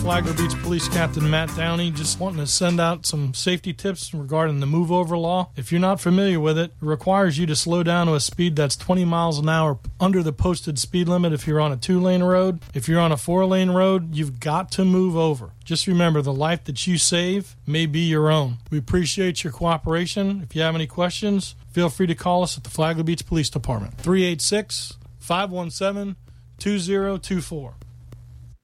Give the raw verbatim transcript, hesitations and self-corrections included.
Flagler Beach Police Captain Matt Downey, just wanting to send out some safety tips regarding the move over law. If you're not familiar with it, it requires you to slow down to a speed that's twenty miles an hour under the posted speed limit if you're on a two-lane road. If you're on a four-lane road, you've got to move over. Just remember, the life that you save may be your own. We appreciate your cooperation. If you have any questions, feel free to call us at the Flagler Beach Police Department, three eight six, five one seven, two zero two four.